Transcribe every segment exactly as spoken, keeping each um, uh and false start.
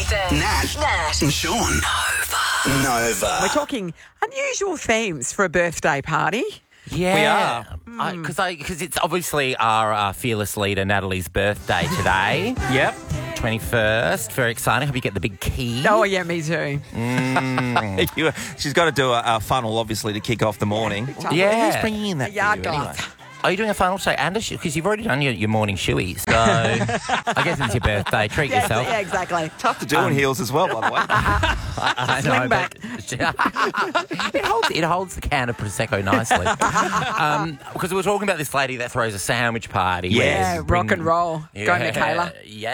Nathan, Nat, Nat, and Sean. Nova. Nova. We're talking unusual themes for a birthday party. Yeah. We are. Because I because it's obviously our uh, fearless leader, Natalie's birthday today. Yep. twenty-first. Very exciting. Hope you get the big key. Oh, yeah, me too. You- She's got to do a, a funnel, obviously, to kick off the morning. Yeah. Who's bringing in that A yard for you glass. anyway? Are you doing a funnel today? And because you've already done your, your morning shoeies. So I guess it's your birthday. Treat Yes, yourself. yeah, exactly. Tough to do in heels as well, by the way. I, I Swing know, back. but it holds it holds the can of Prosecco nicely. um, because we were talking about this lady that throws a sandwich party. Yes. where Yeah, you rock and roll. Go, Michaela.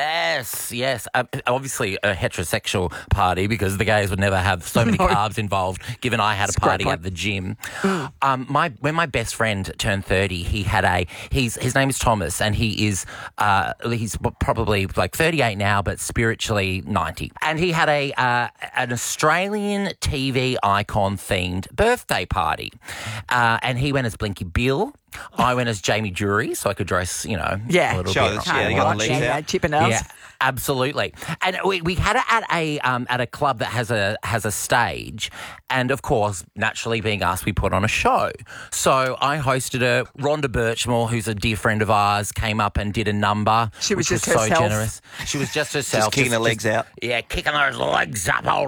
Yes, yes. Um, obviously a heterosexual party because the gays would never have so many No. carbs involved, given I had a Scrap party one. at the gym. Um, my When my best friend turned thirty, he had a, he's his name is Thomas, and he is, uh, he's probably like thirty-eight now, but spiritually ninety. And he had a uh, an Australian T V icon themed birthday party. Uh, and he went as Blinky Bill. I went as Jamie Jury, so I could dress, you know, Yeah. a little Show bit. us, yeah, you got the legs yeah, out. yeah, Chippendales. Yeah, absolutely. And we, we had it at a um, at a club that has a has a stage, and of course, naturally being us, we put on a show. So I hosted her. Rhonda Birchmore, who's a dear friend of ours, came up and did a number. She was which just so herself. generous. She was just herself, Just kicking her legs out. Yeah, kicking those legs up, old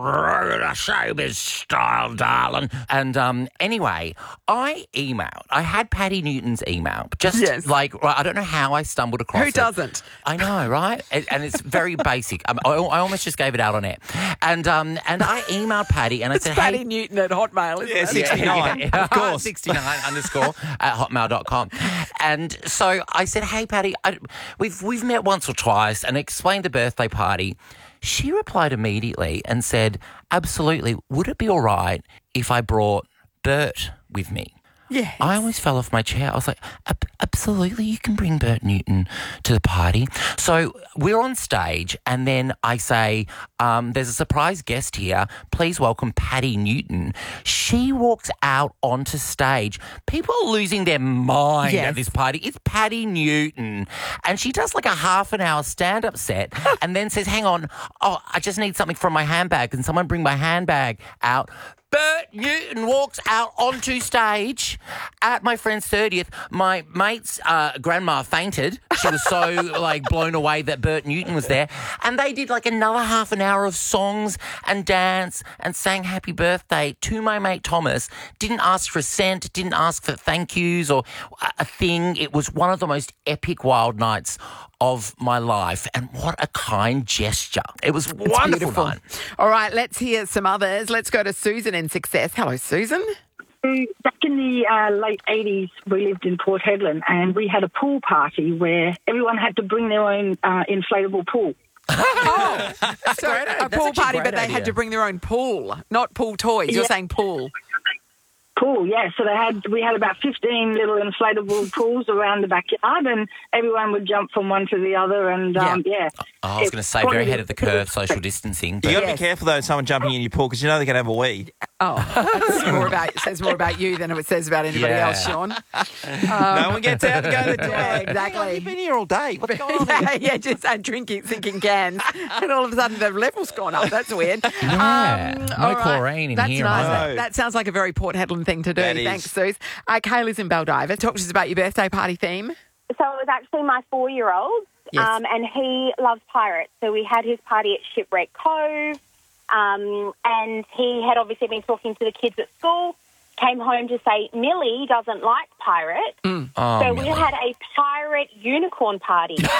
showbiz style, darling. And um, anyway, I emailed. I had Patty Newton's email. Just Yes. like well, I don't know how I stumbled across Who it. doesn't? I know, right? And, and it's very basic. Um, I, I almost just gave it out on air. And um, and I emailed Patty and I It's said, Patty hey. Newton at Hotmail, isn't Yeah, it? sixty-nine. Of course. sixty-nine underscore at hotmail dot com. And so I said, hey, Patty, I, we've, we've met once or twice and explained the birthday party. She replied immediately and said, absolutely, would it be all right if I brought Bert with me? Yes. I almost fell off my chair. I was like, "Ab- absolutely, you can bring Bert Newton to the party. So we're on stage, and then I say, um, there's a surprise guest here. Please welcome Patty Newton. She walks out onto stage. People are losing their mind Yes. at this party. It's Patty Newton. And she does like a half an hour stand-up set and then says, hang on, oh, I just need something from my handbag. Can someone bring my handbag out? Bert Newton walks out onto stage at my friend's thirtieth. My mate's uh, grandma fainted. She was so like blown away that Bert Newton was there. And they did like another half an hour of songs and dance and sang happy birthday to my mate Thomas. Didn't ask for a cent, didn't ask for thank yous or a- a thing. It was one of the most epic wild nights of my life. And what a kind gesture. It was a wonderful Beautiful. night. All right, let's hear some others. Let's go to Susan in Success. Hello, Susan. Back in the uh, late eighties, we lived in Port Hedland and we had a pool party where everyone had to bring their own uh, inflatable pool. Oh, so great idea. a That's pool actually a party, great but they idea. had to bring their own pool, not pool toys. You're Yeah. saying pool. Pool, yeah. So they had we had about fifteen little inflatable pools around the backyard, and everyone would jump from one to the other. And um, yeah, Oh, I was going to say, It's very quite ahead of the curve, social distancing. You But got to Yes. be careful, though, of someone jumping in your pool because you know they're going to have a wee. Oh, that's more about, it says more about you than it says about anybody Yeah. else, Sean. no one gets out to go to the Yeah, toilet. exactly. You've been here all day. What's going on here? yeah, yeah, just uh, drinking, sinking cans, and all of a sudden the level's gone up. That's weird. Yeah, no all right. chlorine in That's here nice. either. That, that sounds like a very Port Hedland thing to do. That is. Thanks, Suze. Uh, Kayla's in Baldiva. Talk to us about your birthday party theme. So it was actually my four-year-old, Yes. um, and he loves pirates. So we had his party at Shipwreck Cove, um, and he had obviously been talking to the kids at school, came home to say Millie doesn't like pirates. Oh, So we Millie. had a pirate unicorn party. So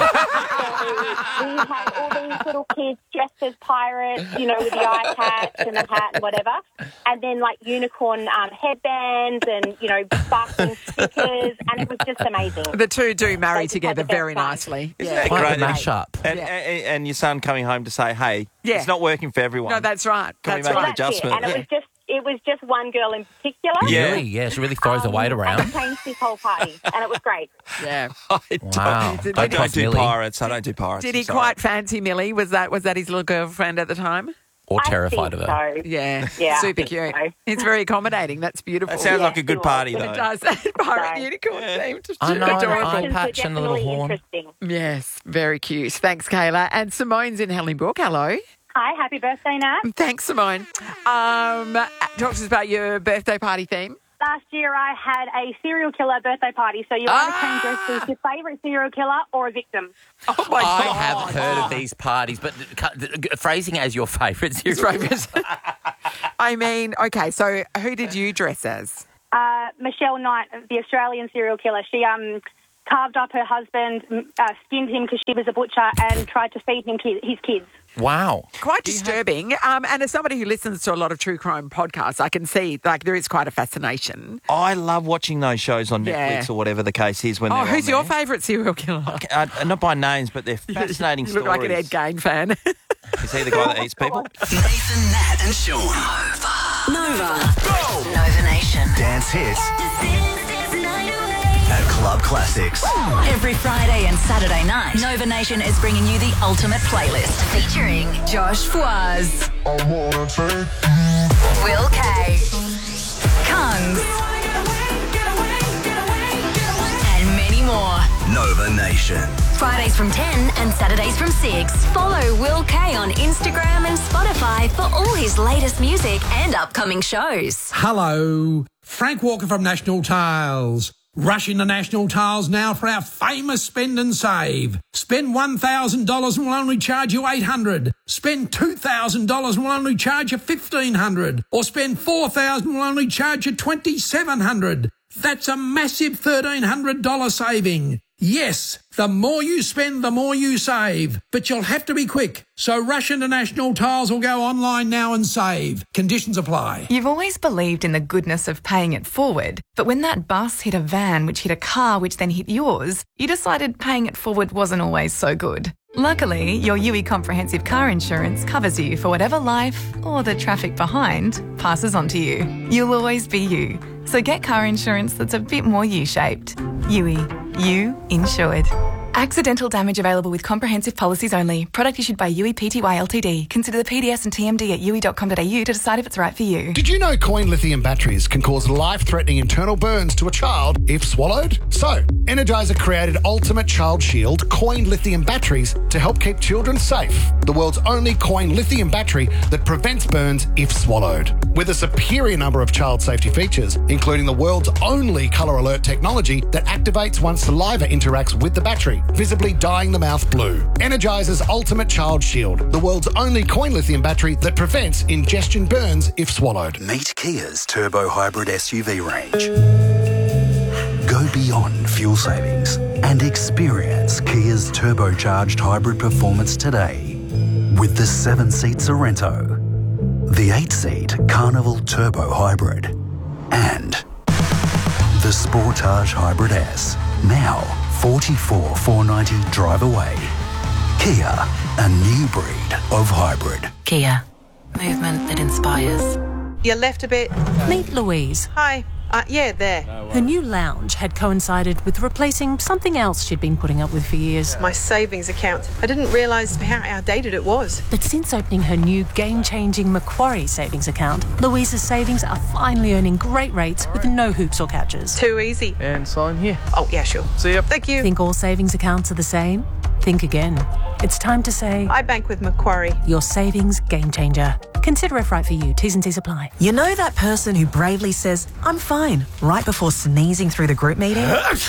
we had all these little kids dressed as pirates, you know, with the eye patch and the hat and whatever. And then, like, unicorn um, headbands and, you know, sparkling stickers. And it was just amazing. The two do marry They just together had the best very time. nicely. Isn't Yeah. that Quite great? the mashup. And, Yeah. and, and your son coming home to say, hey, Yeah. it's not working for everyone. No, that's right. Can we That's make right. an That's it. adjustment? And it was just it was just one girl in particular. Yeah. Really? Yeah, she really throws the Um, weight And around. it changed this whole party. And it was great. Yeah. I don't, Wow. Did- I did- don't do Millie. pirates. I don't do pirates. Did I'm he sorry. quite fancy Millie? Was that was that his little girlfriend at the time? Or I terrified think of her. So. Yeah. Yeah, I Super think cute. so. It's very accommodating. That's beautiful. That sounds Yeah, like a good it was. party, It though. does. Pirate So- unicorn themed. I know, Adorable. eye Decorations patch were and the little definitely horn. interesting. Yes, very cute. Thanks, Kayla. And Simone's in Hellingbrook. Hello. Hi, happy birthday, Nat. Thanks, Simone. Um, talk to us about your birthday party theme. Last year I had a serial killer birthday party, so you either can dress as your favourite serial killer or a victim. Oh, my I God. have heard of these parties, but phrasing as your favourite His serial favourite. I mean, okay, so who did you dress as? Uh, Michelle Knight, the Australian serial killer, she um, carved up her husband, uh, skinned him because she was a butcher, and tried to feed him ki- his kids. Wow. Quite disturbing. Um, and as somebody who listens to a lot of true crime podcasts, I can see, like, there is quite a fascination. I love watching those shows on Yeah. Netflix or whatever the case is when Oh, they're who's on your there. favourite serial killer? Uh, not by names, but they're fascinating You look stories. like an Ed Gain fan. Is he the guy that eats people? Nathan, Nat, and Sean. Nova. Nova. Nova Nation. Dance hits at Club Classics. Every Friday and Saturday night, Nova Nation is bringing you the ultimate playlist featuring Josh Fwaz, Will K, Kungs, and many more. Nova Nation. Fridays from ten and Saturdays from six. Follow Will K on Instagram and Spotify for all his latest music and upcoming shows. Hello, Frank Walker from National Tiles. Rush into National Tiles now for our famous spend and save. Spend one thousand dollars and we'll only charge you eight hundred dollars. Spend two thousand dollars and we'll only charge you fifteen hundred dollars. Or spend four thousand dollars and we'll only charge you twenty-seven hundred dollars. That's a massive thirteen hundred dollars saving. Yes, the more you spend, the more you save. But you'll have to be quick. So rush into National Tiles or go online now and save. Conditions apply. You've always believed in the goodness of paying it forward, but when that bus hit a van which hit a car which then hit yours, you decided paying it forward wasn't always so good. Luckily, your U I Comprehensive Car Insurance covers you for whatever life, or the traffic behind, passes on to you. You'll always be you. So get car insurance that's a bit more U-shaped. U I. You insured. Accidental damage available with comprehensive policies only. Product issued by U I P T Y Ltd. Consider the P D S and T M D at u i dot com dot a u to decide if it's right for you. Did you know coin lithium batteries can cause life-threatening internal burns to a child if swallowed? So, Energizer created Ultimate Child Shield coin lithium batteries to help keep children safe. The world's only coin lithium battery that prevents burns if swallowed. With a superior number of child safety features, including the world's only colour alert technology that activates once saliva interacts with the battery, visibly dyeing the mouth blue. Energizer's Ultimate Child Shield, the world's only coin lithium battery that prevents ingestion burns if swallowed. Meet Kia's Turbo Hybrid S U V range. Go beyond fuel savings and experience Kia's turbocharged hybrid performance today with the seven-seat Sorrento, the eight-seat Carnival Turbo Hybrid, and the Sportage Hybrid S, now forty-four thousand four hundred ninety drive away. Kia, a new breed of hybrid. Kia. Movement that inspires. You left a bit. Meet Louise. Hi. Uh, yeah, there. Her new lounge had coincided with replacing something else she'd been putting up with for years. My savings account. I didn't realise how outdated it was. But since opening her new game-changing Macquarie savings account, Louise's savings are finally earning great rates with no hoops or catches. Too easy. And sign here. Oh, yeah, sure. See ya. Thank you. Think all savings accounts are the same? Think again. It's time to say... I bank with Macquarie. Your savings game changer. Consider if right for you. T's and C's apply. You know that person who bravely says, I'm fine, right before sneezing through the group meeting?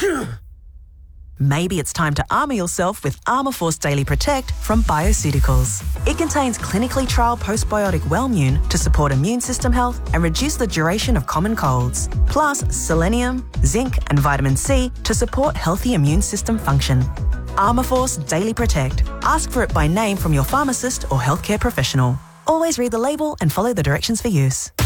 Maybe it's time to armour yourself with Armour Force Daily Protect from Bioceuticals. It contains clinically trialled postbiotic Wellmune to support immune system health and reduce the duration of common colds. Plus selenium, zinc and vitamin C to support healthy immune system function. Armour Force Daily Protect. Ask for it by name from your pharmacist or healthcare professional. Always read the label and follow the directions for use.